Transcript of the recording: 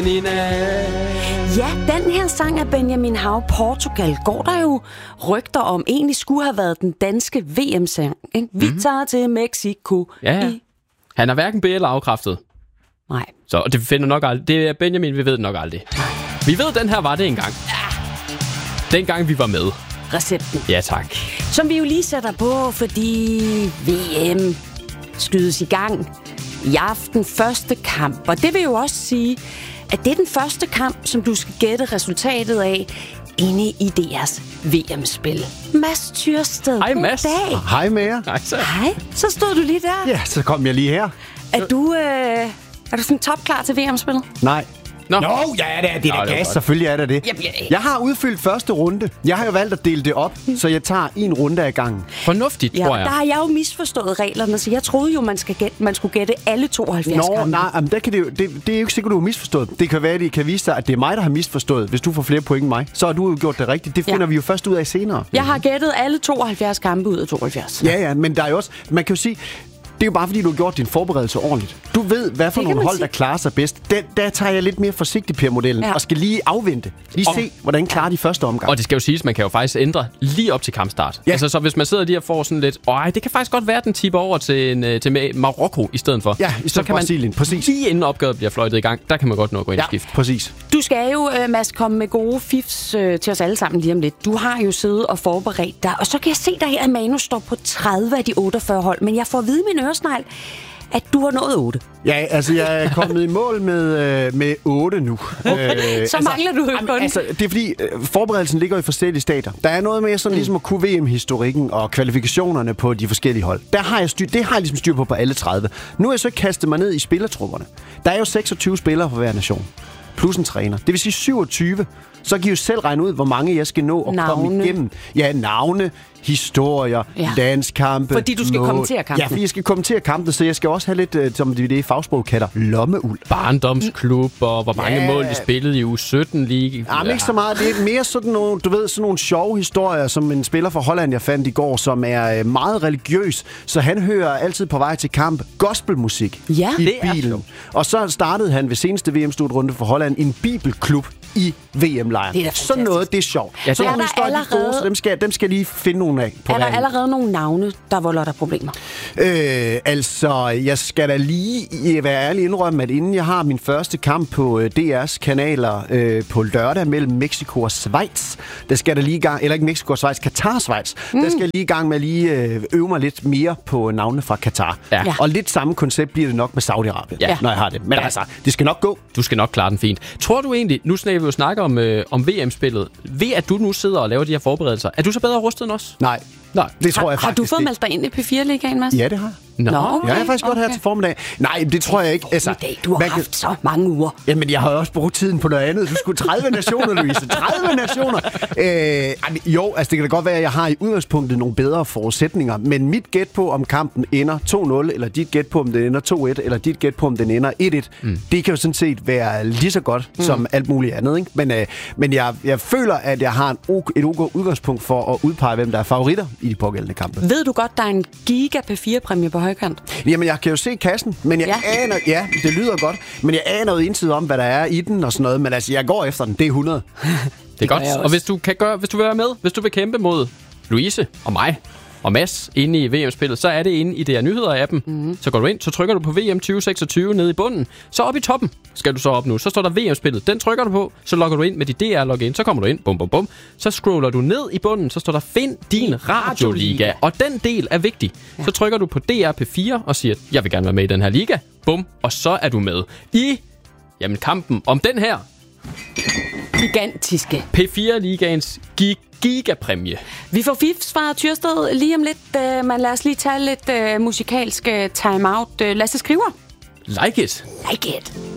Ja, den her sang af Benjamin Hav, Portugal, går der jo rygter om, egentlig skulle have været den danske VM-sang. Ikke? Vi tager til Mexico. Ja. Han er hverken be- eller afkræftet. Nej. Så det finder nok aldrig. Det er Benjamin, vi ved det nok aldrig. Vi ved, den her var det engang. Dengang vi var med. Recepten. Ja, tak. Som vi jo lige sætter på, fordi VM skydes i gang i aften. Første kamp. Og det vil jo også sige, at det er den første kamp, som du skal gætte resultatet af inde i DR's VM-spil. Mads Tyrsted. Hej, Mads. Goddag. Hej med jer. Hej. Så stod du lige der. Ja, så kom jeg lige her. Er du sådan topklar til VM-spillet? Nej. Nå, ja, det er da gas. Selvfølgelig er der det. Jeg har udfyldt første runde. Jeg har jo valgt at dele det op, så jeg tager en runde ad gangen. Fornuftigt, tror jeg. Der har jeg jo misforstået reglerne, så jeg troede jo, man skulle gætte alle 72 kampe. Nej, der kan det er jo ikke sikkert, du har misforstået. Det kan være, at det kan vise sig, at det er mig, der har misforstået. Hvis du får flere point end mig, så har du jo gjort det rigtigt. Det finder vi jo først ud af senere. Jeg har gættet alle 72 kampe ud af 72. Ja, men der er jo også... Man kan jo sige... Det er jo bare, fordi du har gjort din forberedelse ordentligt. Du ved, hvad for nogle hold, der klarer sig bedst. Der tager jeg lidt mere forsigtigt på modellen og skal lige afvente. Se, hvordan klarer de første omgang. Og det skal jo siges, man kan jo faktisk ændre lige op til kampstart. Ja. Altså, så hvis man sidder lige og får sådan lidt... det kan faktisk godt være, at den tipper over til Marokko i stedet for. Ja, i stedet for Brasilien. Præcis. Lige inden opgøret bliver fløjtet i gang, der kan man godt nå at gå ind og skifte. Præcis. Du skal jo, Mads, komme med gode fifs til os alle sammen lige om lidt. Du har jo siddet og forberedt dig. Og så kan jeg se dig her, at manus står på 30 af de 48 hold. Men jeg får at vide i min øresnegl, at du har nået 8. Ja, altså jeg er kommet i mål med 8 nu. Så mangler du jo kun. Altså, det er fordi, forberedelsen ligger i forskellige stater. Der er noget med sådan ligesom at kunne VM-historikken og kvalifikationerne på de forskellige hold. Det har jeg ligesom styr på alle 30. Nu er jeg så kastet mig ned i spillertrupperne. Der er jo 26 spillere for hver nation. Plus en træner. Det vil sige 27. Så kan I jo selv regne ud, hvor mange jeg skal nå at komme igennem. Ja, navne, historier, landskampe. Fordi du skal kommentere kampen. Ja, fordi jeg skal kommentere kampen, så jeg skal også have lidt, som det i fagsprog kalder, lommeuld. Barndomsklub, og hvor mange mål de spillede i U17-liga. Jamen ikke så meget. Det er mere sådan nogle, sådan nogle sjove historier, som en spiller fra Holland, jeg fandt i går, som er meget religiøs. Så han hører altid på vej til kamp gospelmusik i bilen. Og så startede han ved seneste VM-slutrunde for Holland en bibelklub i VM-lejren. Sådan noget, det er sjovt. Ja, så nogle historier, de gode, så dem skal lige finde nogle af på Er der allerede nogle navne, der volder der problemer? Altså, jeg skal da lige være ærlig indrømme, at inden jeg har min første kamp på DR's kanaler på lørdag mellem Mexico og Schweiz, der skal der lige i gang, eller ikke Mexico og Schweiz, Katar og Schweiz, der skal jeg lige i gang med at lige øve mig lidt mere på navnene fra Katar. Ja. Og lidt samme koncept bliver det nok med Saudi-Arabien, når jeg har det. Men altså, det skal nok gå. Du skal nok klare den fint. Tror du egentlig, nu skal vi jo snakke om VM-spillet, ved at du nu sidder og laver de her forberedelser, er du så bedre rustet end os? Nej, det tror jeg faktisk. Har du fået meldt dig ind i P4-ligaen, Mads? Ja, det har jeg. Okay. Jeg har faktisk godt her til formiddag. Nej, det tror jeg ikke. Altså, du har haft så mange uger. Jamen, jeg har også brugt tiden på noget andet. Du skulle 30 nationer, Louise. 30 nationer! Jo, altså det kan da godt være, at jeg har i udgangspunktet nogle bedre forudsætninger, men mit gæt på, om kampen ender 2-0, eller dit gæt på, om den ender 2-1, eller dit gæt på, om den ender 1-1, det kan jo sådan set være lige så godt som alt muligt andet, ikke? Men jeg føler, at jeg har et udgangspunkt for at udpege, hvem der er favoritter i de pågældende kampe. Ved du godt, der er en giga P4-præmie på højkant? Jamen, jeg kan jo se kassen, men jeg aner... Ja, det lyder godt, men jeg aner jo indtil om, hvad der er i den og sådan noget, men altså, jeg går efter den. Det er 100. Det er godt. Og hvis du vil være med, hvis du vil kæmpe mod Louise og mig og Mads inde i VM-spillet, så er det inde i DR Nyheder-appen. Så går du ind, så trykker du på VM 2026 nede i bunden. Så op i toppen skal du så op nu. Så står der VM-spillet. Den trykker du på, så logger du ind med dit DR-login. Så kommer du ind, bum, bum, bum. Så scroller du ned i bunden, så står der Find din radioliga. Og den del er vigtig. Så trykker du på DR P4 og siger, jeg vil gerne være med i den her liga. Bum, og så er du med i kampen om den her gigantiske P4-ligaens gigapræmie. Vi får fifs fra Tyrsted lige om lidt. Men lad os lige tage lidt musikalsk time-out. Lasse Skriver. Like it. Like it.